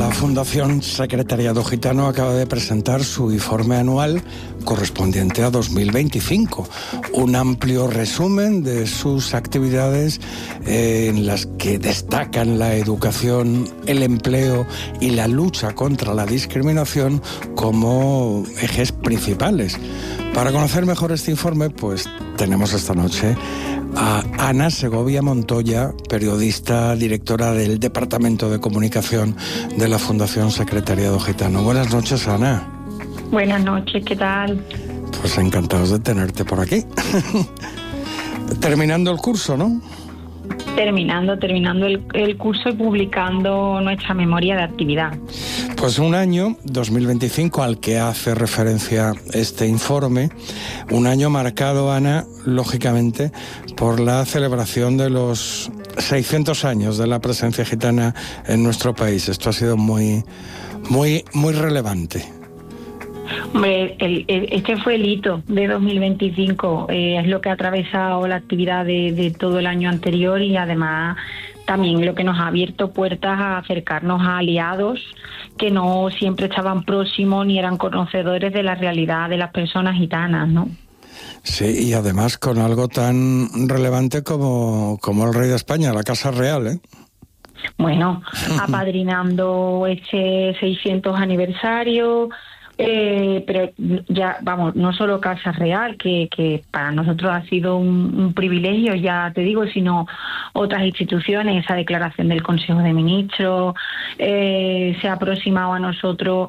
La Fundación Secretariado Gitano acaba de presentar su informe anual correspondiente a 2025. Un amplio resumen de sus actividades en las que destacan la educación, el empleo y la lucha contra la discriminación como ejes principales. Para conocer mejor este informe, pues tenemos esta noche a Ana Segovia Montoya, periodista, directora del Departamento de Comunicación de la Fundación Secretariado Gitano. Buenas noches, Ana. Buenas noches, ¿qué tal? Pues encantados de tenerte por aquí. Terminando el curso, ¿no? Terminando el curso y publicando nuestra memoria de actividad. Pues un año, 2025, al que hace referencia este informe, un año marcado, Ana, lógicamente, por la celebración de los 600 años de la presencia gitana en nuestro país. Esto ha sido muy relevante. Hombre, este fue el hito de 2025, es lo que ha atravesado la actividad de todo el año anterior y además también lo que nos ha abierto puertas a acercarnos a aliados que no siempre estaban próximos ni eran conocedores de la realidad de las personas gitanas, ¿no? Sí, y además con algo tan relevante como el rey de España, la Casa Real, ¿eh? Bueno, apadrinando este 600 aniversario, pero ya, vamos, no solo Casa Real, que para nosotros ha sido un privilegio, ya te digo, sino otras instituciones, esa declaración del Consejo de Ministros, se ha aproximado a nosotros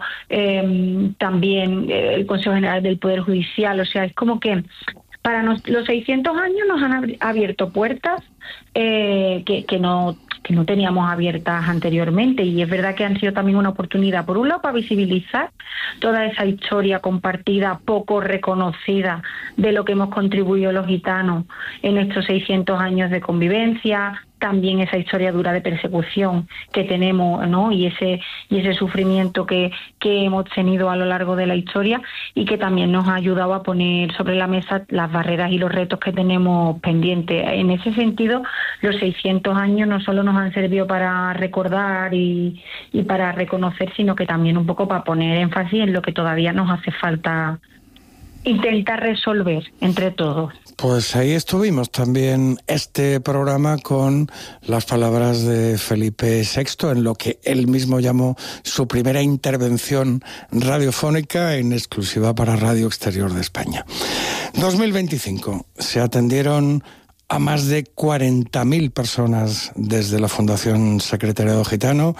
también el Consejo General del Poder Judicial, o sea, es como que para los 600 años nos han abierto puertas que no teníamos abiertas anteriormente, y es verdad que han sido también una oportunidad, por un lado, para visibilizar toda esa historia compartida, poco reconocida, de lo que hemos contribuido los gitanos en estos 600 años de convivencia, también esa historia dura de persecución que tenemos, ¿no? y ese sufrimiento que hemos tenido a lo largo de la historia, y que también nos ha ayudado a poner sobre la mesa las barreras y los retos que tenemos pendientes. En ese sentido, los 600 años no solo nos han servido para recordar y para reconocer, sino que también un poco para poner énfasis en lo que todavía nos hace falta intentar resolver entre todos. Pues ahí estuvimos también este programa con las palabras de Felipe VI en lo que él mismo llamó su primera intervención radiofónica en exclusiva para Radio Exterior de España. 2025 se atendieron a más de 40.000 personas desde la Fundación Secretariado Gitano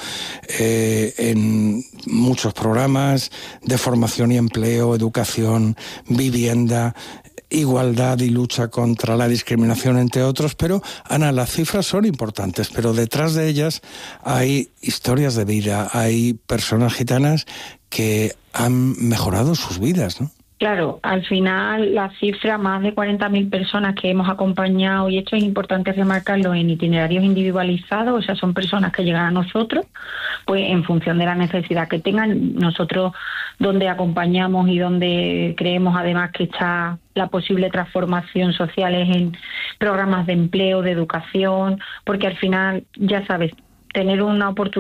en muchos programas de formación y empleo, educación, vivienda, igualdad y lucha contra la discriminación, entre otros. Pero, Ana, las cifras son importantes, pero detrás de ellas hay historias de vida, hay personas gitanas que han mejorado sus vidas, ¿no? Claro, al final la cifra, más de 40.000 personas que hemos acompañado, y esto es importante remarcarlo, en itinerarios individualizados, o sea, son personas que llegan a nosotros, pues en función de la necesidad que tengan. Nosotros donde acompañamos y donde creemos además que está la posible transformación social es en programas de empleo, de educación, porque al final, ya sabes, tener una oportunidad